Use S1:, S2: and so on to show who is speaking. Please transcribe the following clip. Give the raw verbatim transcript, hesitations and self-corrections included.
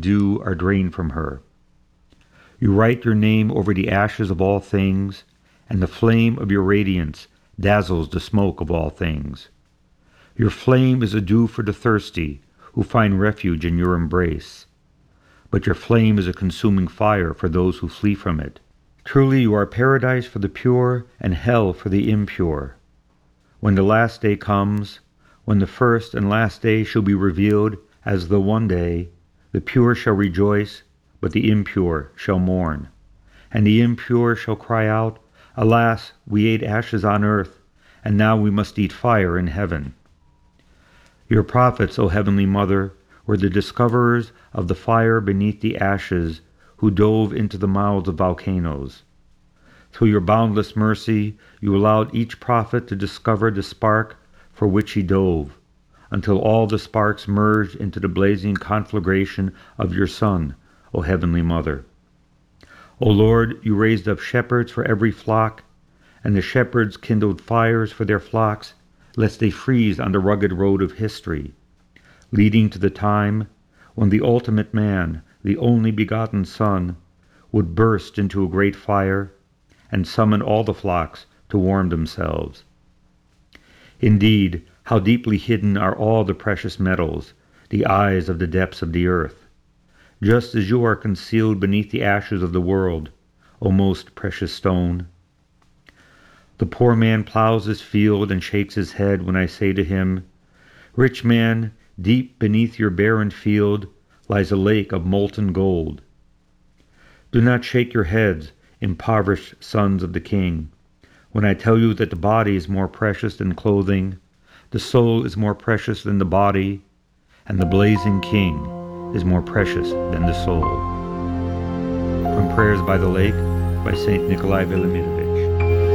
S1: dew are drained from her. You write your name over the ashes of all things, and the flame of your radiance dazzles the smoke of all things. Your flame is a dew for the thirsty, who find refuge in your embrace. But your flame is a consuming fire for those who flee from it. Truly you are paradise for the pure and hell for the impure. When the last day comes, when the first and last day shall be revealed as the one day, the pure shall rejoice, but the impure shall mourn. And the impure shall cry out, Alas, we ate ashes on earth, and now we must eat fire in heaven. Your prophets, O Heavenly Mother, were the discoverers of the fire beneath the ashes, who dove into the mouths of volcanoes. Through your boundless mercy, you allowed each prophet to discover the spark for which he dove, until all the sparks merged into the blazing conflagration of your Son, O Heavenly Mother. O Lord, you raised up shepherds for every flock, and the shepherds kindled fires for their flocks, lest they freeze on the rugged road of history, leading to the time when the ultimate man, the only begotten Son, would burst into a great fire and summon all the flocks to warm themselves. Indeed, how deeply hidden are all the precious metals, the eyes of the depths of the earth, just as you are concealed beneath the ashes of the world, O most precious stone. The poor man plows his field and shakes his head when I say to him, Rich man, deep beneath your barren field lies a lake of molten gold. Do not shake your heads, impoverished sons of the King, when I tell you that the body is more precious than clothing, the soul is more precious than the body, and the blazing King is more precious than the soul. From Prayers by the Lake by Saint Nikolai Velimirovich.